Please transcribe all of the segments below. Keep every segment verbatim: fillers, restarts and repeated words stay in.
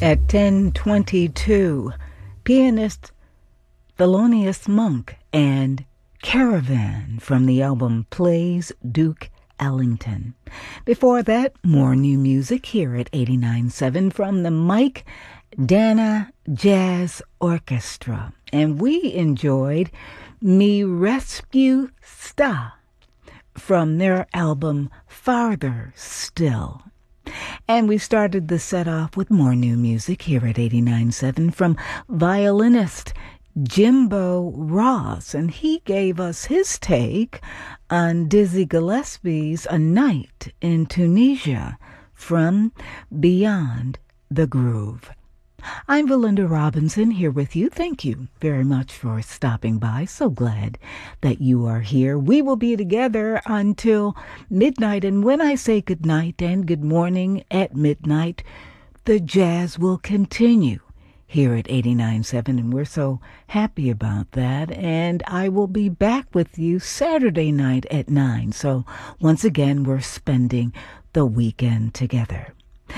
At ten twenty-two, pianist Thelonious Monk and Caravan from the album Plays Duke Ellington. Before that, more new music here at eighty-nine point seven from the Mike Danna Jazz Orchestra. And we enjoyed Mi Rescue Sta from their album Farther Still. And we started the set off with more new music here at eighty-nine point seven from violinist Jimbo Ross, and he gave us his take on Dizzy Gillespie's A Night in Tunisia from Beyond the Groove. I'm Valinda Robinson here with you. Thank you very much for stopping by. So glad that you are here. We will be together until midnight, and when I say good night and good morning at midnight, the jazz will continue here at eighty-nine point seven, and we're so happy about that. And I will be back with you Saturday night at nine. So once again, we're spending the weekend together.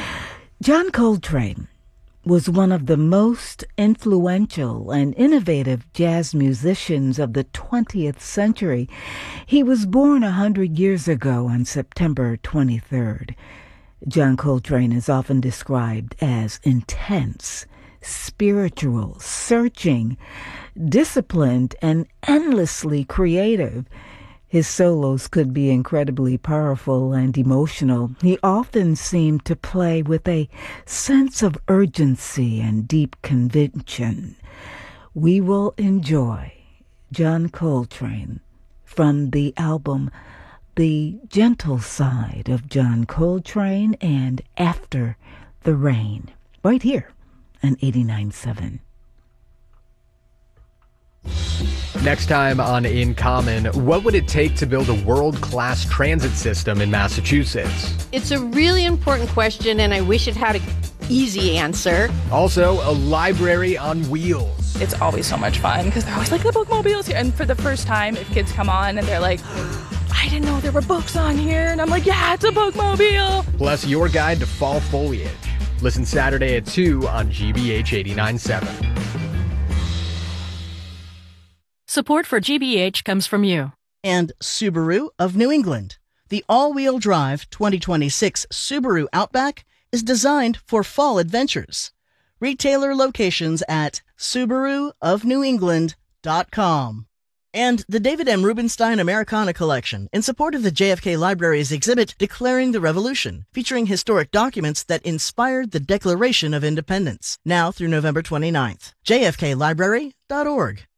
John Coltrane was one of the most influential and innovative jazz musicians of the twentieth century. He was born a hundred years ago on September twenty-third. John Coltrane is often described as intense, spiritual, searching, disciplined, and endlessly creative. His solos could be incredibly powerful and emotional. He often seemed to play with a sense of urgency and deep conviction. We will enjoy John Coltrane from the album The Gentle Side of John Coltrane and After the Rain, right here on eighty-nine point seven. Next time on In Common, what would it take to build a world-class transit system in Massachusetts? It's a really important question, and I wish it had an easy answer. Also, a library on wheels. It's always so much fun because they're always like, the bookmobile's here. And for the first time, if kids come on and they're like, I didn't know there were books on here. And I'm like, yeah, it's a bookmobile. Plus, your guide to fall foliage. Listen Saturday at two on G B H eighty-nine point seven. Support for G B H comes from you. And Subaru of New England. The all-wheel drive twenty twenty-six Subaru Outback is designed for fall adventures. Retailer locations at Subaru of New England dot com. And the David M. Rubenstein Americana Collection in support of the J F K Library's exhibit Declaring the Revolution, featuring historic documents that inspired the Declaration of Independence, now through November twenty-ninth. J F K Library dot org.